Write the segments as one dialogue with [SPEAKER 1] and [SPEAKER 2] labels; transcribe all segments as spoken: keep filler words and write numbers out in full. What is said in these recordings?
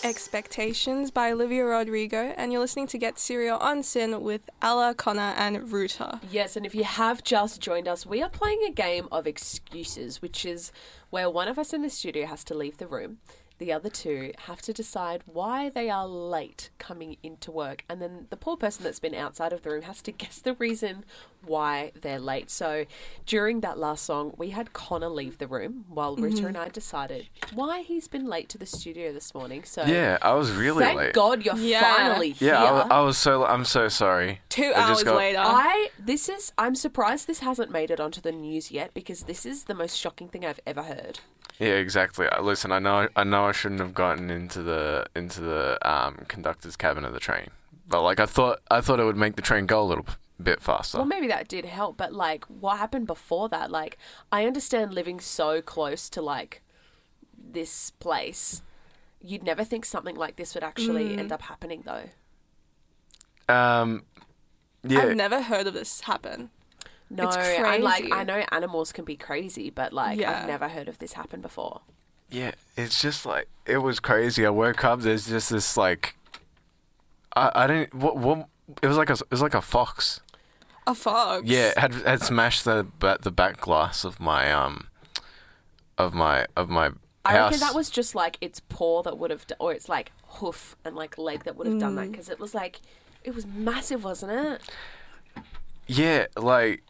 [SPEAKER 1] Expectations by Olivia Rodrigo, and you're listening to Get Serial on Sin with Ella, Connor, and Ruta.
[SPEAKER 2] Yes, and if you have just joined us, we are playing a game of excuses, which is where one of us in the studio has to leave the room. The other two have to decide why they are late coming into work, and then the poor person that's been outside of the room has to guess the reason why they're late. So during that last song, we had Connor leave the room while Rita mm-hmm. and I decided why he's been late to the studio this morning. So
[SPEAKER 3] yeah, I was really
[SPEAKER 2] thank
[SPEAKER 3] late.
[SPEAKER 2] Thank God you're yeah. finally here.
[SPEAKER 3] Yeah, I was, I was so. I'm so sorry.
[SPEAKER 1] Two
[SPEAKER 3] I
[SPEAKER 1] hours
[SPEAKER 3] got,
[SPEAKER 1] later.
[SPEAKER 2] I this is. I'm surprised this hasn't made it onto the news yet, because this is the most shocking thing I've ever heard.
[SPEAKER 3] Yeah, exactly. Listen, I know, I know, I shouldn't have gotten into the into the um, conductor's cabin of the train, but like I thought, I thought it would make the train go a little bit faster.
[SPEAKER 2] Well, maybe that did help, but like, what happened before that? Like, I understand living so close to like this place, you'd never think something like this would actually mm. end up happening, though.
[SPEAKER 3] Um, yeah,
[SPEAKER 1] I've never heard of this happen.
[SPEAKER 2] No,
[SPEAKER 1] it's crazy.
[SPEAKER 2] And like I know animals can be crazy, but like
[SPEAKER 1] yeah.
[SPEAKER 2] I've never heard of this happen before.
[SPEAKER 3] Yeah, it's just like it was crazy. I woke up. There's just this like, I I didn't. What what? It was like a it was like a fox.
[SPEAKER 1] A fox.
[SPEAKER 3] Yeah, had had smashed the the back glass of my um, of my of my house.
[SPEAKER 2] I reckon that was just like its paw that would have, d- or its like hoof and like leg that would have mm. done that, because it was like, it was massive, wasn't it?
[SPEAKER 3] Yeah, like.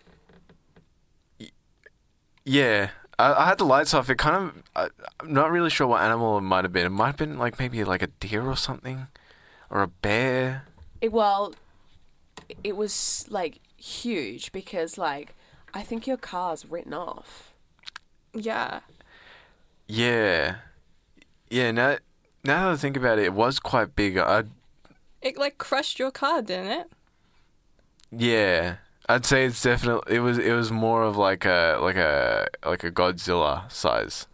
[SPEAKER 3] Yeah, I, I had the lights off. It kind of, I, I'm not really sure what animal it might have been. It might have been like maybe like a deer or something, or a bear.
[SPEAKER 2] It, well, it was like huge, because like I think your car's written off.
[SPEAKER 1] Yeah.
[SPEAKER 3] Yeah, yeah. Now, now that I think about it, it was quite big. I.
[SPEAKER 1] It like crushed your car, didn't it?
[SPEAKER 3] Yeah. I'd say it's definitely it was it was more of like a like a like a Godzilla size.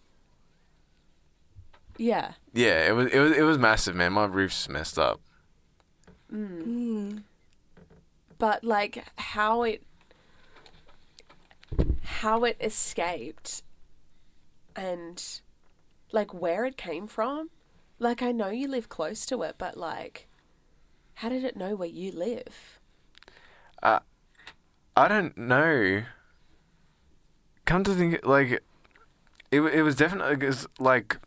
[SPEAKER 2] Yeah.
[SPEAKER 3] Yeah, it was it was it was massive, man. My roof's messed up.
[SPEAKER 2] Mm. Mm. But like how it how it escaped and like where it came from. Like I know you live close to it, but like how did it know where you live?
[SPEAKER 3] Uh I don't know. Come to think, like, it it was definitely it was like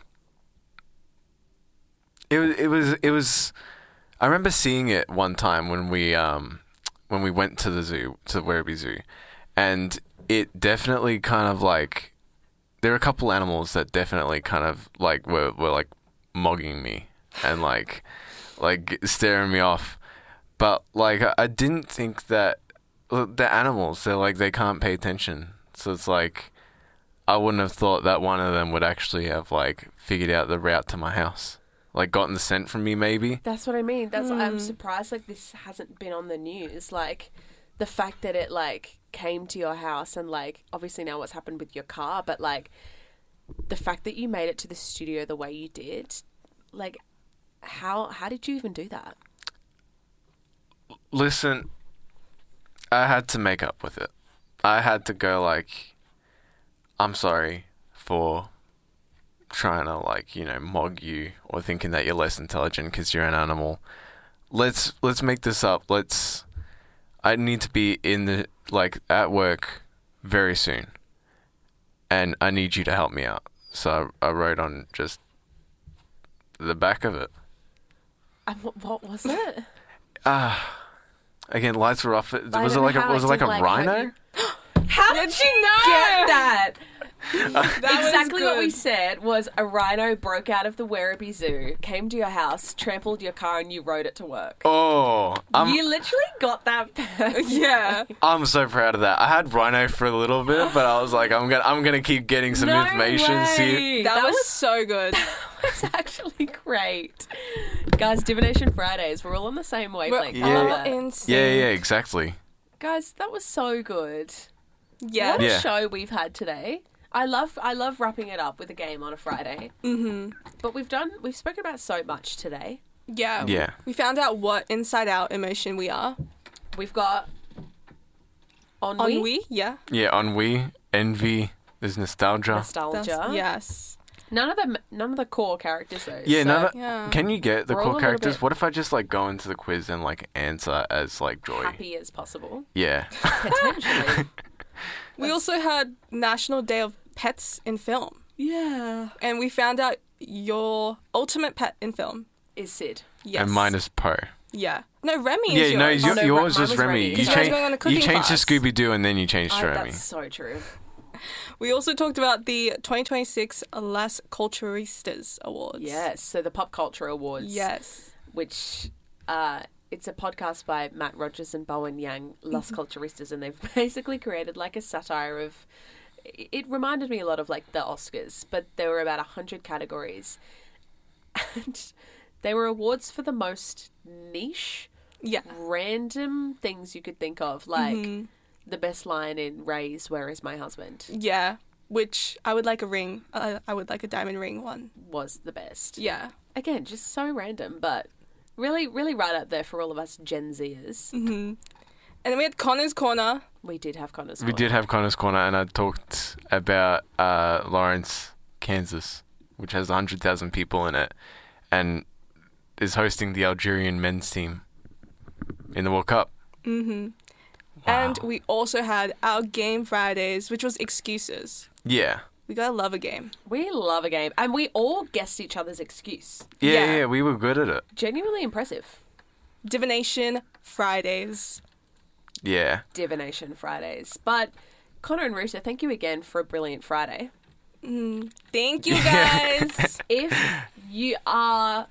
[SPEAKER 3] it was it was it was. I remember seeing it one time when we um when we went to the zoo, to the Werribee Zoo, and it definitely kind of like there were a couple animals that definitely kind of like were were like mogging me and like like staring me off, but like I, I didn't think that. Well, they're animals. They're like, they can't pay attention. So it's like, I wouldn't have thought that one of them would actually have like figured out the route to my house. Like gotten the scent from me maybe.
[SPEAKER 2] That's what I mean. That's
[SPEAKER 1] mm.
[SPEAKER 2] I'm surprised like this hasn't been on the news. Like the fact that it like came to your house and like obviously now what's happened with your car, but like the fact that you made it to the studio the way you did, like how how did you even do that?
[SPEAKER 3] Listen, I had to make up with it. I had to go like, I'm sorry for trying to like, you know, mog you or thinking that you're less intelligent because you're an animal. Let's let's make this up. Let's. I need to be in the like at work very soon, and I need you to help me out. So I, I wrote on just the back of it.
[SPEAKER 2] And what, what was it?
[SPEAKER 3] Ah. Uh, Again, lights were off. Was it like a was it like a rhino?
[SPEAKER 2] How did you get that?
[SPEAKER 1] That
[SPEAKER 2] exactly
[SPEAKER 1] was
[SPEAKER 2] what we said was a rhino broke out of the Werribee Zoo, came to your house, trampled your car, and you rode it to work.
[SPEAKER 3] Oh, I'm,
[SPEAKER 2] you literally got that perfect.
[SPEAKER 1] Yeah,
[SPEAKER 3] I'm so proud of that. I had rhino for a little bit, but I was like, I'm gonna I'm gonna keep getting some
[SPEAKER 2] no
[SPEAKER 3] information.
[SPEAKER 2] Way.
[SPEAKER 3] See,
[SPEAKER 1] that,
[SPEAKER 2] that
[SPEAKER 1] was,
[SPEAKER 2] was
[SPEAKER 1] so good.
[SPEAKER 2] That was actually great, guys. Divination Fridays, we're all on the same wavelength.
[SPEAKER 3] Yeah.
[SPEAKER 2] I love it.
[SPEAKER 1] Insane.
[SPEAKER 3] Yeah, yeah, exactly.
[SPEAKER 2] Guys, that was so good.
[SPEAKER 1] Yeah,
[SPEAKER 2] what a
[SPEAKER 3] yeah.
[SPEAKER 2] show we've had today. I love I love wrapping it up with a game on a Friday.
[SPEAKER 1] Mm-hmm.
[SPEAKER 2] But we've done we've spoken about so much today.
[SPEAKER 1] Yeah.
[SPEAKER 3] Yeah.
[SPEAKER 1] We found out what inside out emotion we are.
[SPEAKER 2] We've got ennui.
[SPEAKER 1] Ennui, yeah.
[SPEAKER 3] Yeah, ennui, envy, there's nostalgia.
[SPEAKER 2] Nostalgia.
[SPEAKER 1] That's, yes.
[SPEAKER 2] None of the none of the core characters though.
[SPEAKER 3] Yeah,
[SPEAKER 2] so
[SPEAKER 3] no, no.
[SPEAKER 1] Yeah.
[SPEAKER 3] Can you get the
[SPEAKER 2] We're all a
[SPEAKER 3] core
[SPEAKER 2] little
[SPEAKER 3] characters?
[SPEAKER 2] bit-
[SPEAKER 3] What if I just like go into the quiz and like answer as like Joy?
[SPEAKER 2] happy as possible.
[SPEAKER 3] Yeah.
[SPEAKER 2] Potentially.
[SPEAKER 1] We also had National Day of Pets in Film,
[SPEAKER 2] Yeah.
[SPEAKER 1] and we found out your ultimate pet in film.
[SPEAKER 2] Is Sid.
[SPEAKER 1] Yes.
[SPEAKER 3] And mine is Poe.
[SPEAKER 1] Yeah. No, Remy
[SPEAKER 3] Yeah,
[SPEAKER 1] is yours.
[SPEAKER 3] no,
[SPEAKER 2] Oh,
[SPEAKER 3] your,
[SPEAKER 2] no,
[SPEAKER 3] yours
[SPEAKER 2] mine
[SPEAKER 3] was
[SPEAKER 2] was
[SPEAKER 3] Remy.
[SPEAKER 2] Remy.
[SPEAKER 3] You,
[SPEAKER 2] Because
[SPEAKER 1] I was
[SPEAKER 3] changed.
[SPEAKER 1] going on a
[SPEAKER 3] You
[SPEAKER 1] cooking
[SPEAKER 3] changed to
[SPEAKER 1] class.
[SPEAKER 3] Scooby Doo and then you changed to
[SPEAKER 2] I,
[SPEAKER 3] Remy.
[SPEAKER 2] that's so true.
[SPEAKER 1] We also talked about the twenty twenty-six Las Culturistas Awards.
[SPEAKER 2] Yes. So the Pop Culture Awards.
[SPEAKER 1] Yes.
[SPEAKER 2] Which uh, it's a podcast by Matt Rogers and Bowen Yang, Las Culturistas, and they've basically created like a satire of. It reminded me a lot of like the Oscars, but there were about a hundred categories, and they were awards for the most niche,
[SPEAKER 1] Yeah.
[SPEAKER 2] random things you could think of, like
[SPEAKER 1] Mhm.
[SPEAKER 2] the best line in Ray's "Where Is My Husband"
[SPEAKER 1] Yeah. Which I would like a ring. Uh, I would like a diamond ring one.
[SPEAKER 2] was the best.
[SPEAKER 1] Yeah.
[SPEAKER 2] Again, just so random, but really, really right up there for all of us Gen Zers.
[SPEAKER 1] hmm And then we had Connor's Corner.
[SPEAKER 2] We did have Connor's
[SPEAKER 3] We did have Connor's Corner, and I talked about uh, Lawrence, Kansas, which has one hundred thousand people in it, and is hosting the Algerian men's team in the World Cup.
[SPEAKER 1] hmm
[SPEAKER 3] Wow.
[SPEAKER 1] And we also had our Game Fridays, which was excuses.
[SPEAKER 3] Yeah.
[SPEAKER 1] We gotta love a game.
[SPEAKER 2] We love a game, and we all guessed each other's excuse.
[SPEAKER 3] Yeah,
[SPEAKER 1] Yeah.
[SPEAKER 3] yeah, we were good at it.
[SPEAKER 2] Genuinely impressive.
[SPEAKER 1] Divination Fridays.
[SPEAKER 3] Yeah.
[SPEAKER 2] Divination Fridays. But Connor and Ruta, thank you again for a brilliant Friday.
[SPEAKER 1] Mm, thank you guys.
[SPEAKER 2] If you are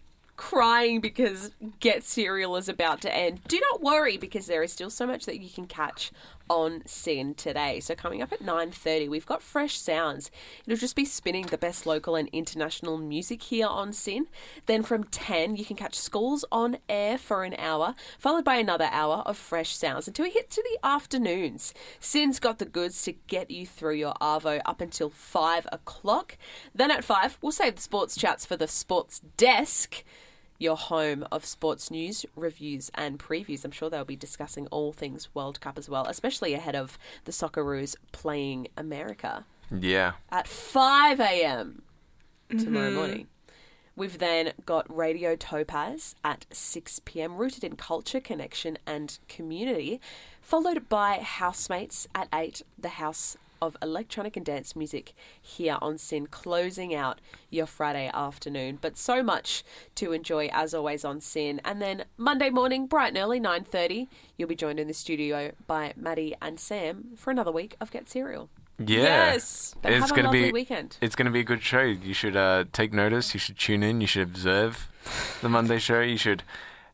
[SPEAKER 2] crying because Get Serial is about to end, do not worry, because there is still so much that you can catch on Sin today. So coming up at nine thirty, we've got Fresh Sounds. It'll just be spinning the best local and international music here on Sin. Then from ten, you can catch Schools on Air for an hour, followed by another hour of Fresh Sounds until we hit to the afternoons. Sin's got the goods to get you through your arvo up until five o'clock. Then at five, we'll save the sports chats for the Sports Desk, your home of sports news, reviews and previews. I'm sure they'll be discussing all things World Cup as well, especially ahead of the Socceroos playing America
[SPEAKER 3] Yeah.
[SPEAKER 2] at five a.m. tomorrow morning. We've then got Radio Topaz at six p.m, rooted in culture, connection and community, followed by Housemates at eight, the House of Electronic and Dance Music here on Sin, closing out your Friday afternoon. But so much to enjoy as always on Sin. And then Monday morning, bright and early, nine thirty, you'll be joined in the studio by Maddie and Sam for another week of Get Serial.
[SPEAKER 3] Yeah.
[SPEAKER 1] Yes.
[SPEAKER 2] But
[SPEAKER 3] It's
[SPEAKER 2] have a
[SPEAKER 3] gonna
[SPEAKER 2] lovely
[SPEAKER 3] be
[SPEAKER 2] weekend.
[SPEAKER 3] it's going to be a good show. You should uh, take notice. You should tune in. You should observe the Monday show. You should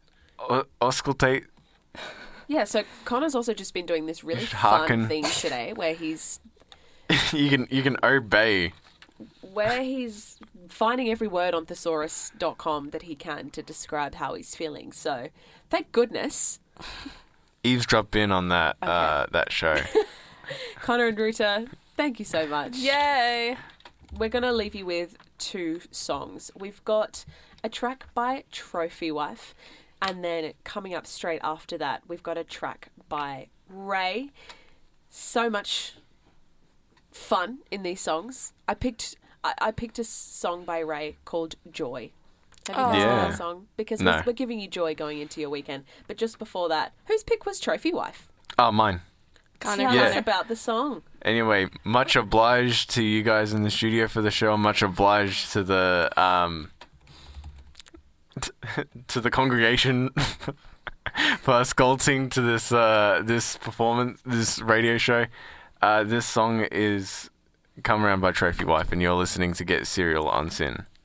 [SPEAKER 3] o- auscultate.
[SPEAKER 2] Yeah, so Connor's also just been doing this really
[SPEAKER 3] should
[SPEAKER 2] fun
[SPEAKER 3] hearken.
[SPEAKER 2] thing today where he's
[SPEAKER 3] you can you can obey.
[SPEAKER 2] where he's finding every word on thesaurus dot com that he can to describe how he's feeling. So, thank goodness.
[SPEAKER 3] Eavesdrop in on that uh, that show.
[SPEAKER 2] Connor and Ruta, thank you so much.
[SPEAKER 1] Yay.
[SPEAKER 2] We're going to leave you with two songs. We've got a track by Trophy Wife, and then coming up straight after that, we've got a track by Ray. So much fun in these songs. I picked I, I picked a song by Ray called Joy. Have you
[SPEAKER 1] Oh.
[SPEAKER 2] listened to
[SPEAKER 3] Yeah.
[SPEAKER 2] that song? Because
[SPEAKER 3] No.
[SPEAKER 2] we're, we're giving you joy going into your weekend. But just before that, whose pick was Trophy Wife?
[SPEAKER 3] Oh, mine.
[SPEAKER 1] Connor.
[SPEAKER 2] Tell
[SPEAKER 3] Yeah.
[SPEAKER 2] us about the song.
[SPEAKER 3] Anyway, much obliged to you guys in the studio for the show. Much obliged to the um t- to the congregation for sculpting to this uh this performance, this radio show. Uh, this song is "Come Around" by Trophy Wife, and you're listening to Get Serial on Sin.